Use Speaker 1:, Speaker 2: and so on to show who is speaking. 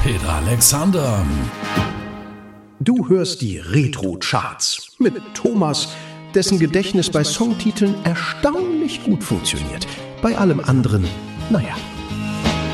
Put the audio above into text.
Speaker 1: Peter Alexander.
Speaker 2: Du hörst die Retro-Charts mit Thomas, dessen Gedächtnis bei Songtiteln erstaunlich gut funktioniert. Bei allem anderen, naja.